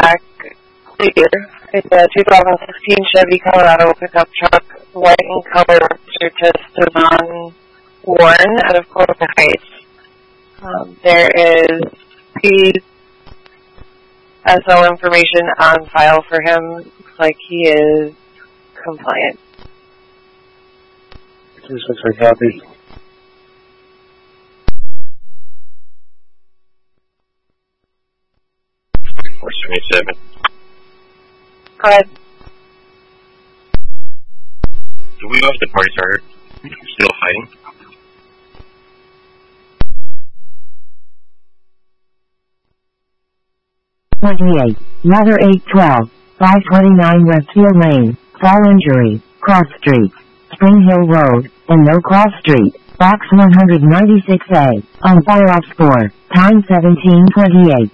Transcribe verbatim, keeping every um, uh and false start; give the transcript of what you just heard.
black Lear. It's a two thousand sixteen Chevy Colorado pickup truck, white in color, registered to Savon Warren out of Corona Heights. Um, there is P S L information on file for him. Looks like he is compliant. This looks like happy. four seventy-seven. Go ahead. Do we know if the party started? Still fighting? twenty-eight, Ladder eight twelve, five twenty-nine Westfield Lane, Fall Injury, Cross Street, Spring Hill Road, and No Cross Street, Box one ninety-six A, on fire off score, time seventeen twenty-eight.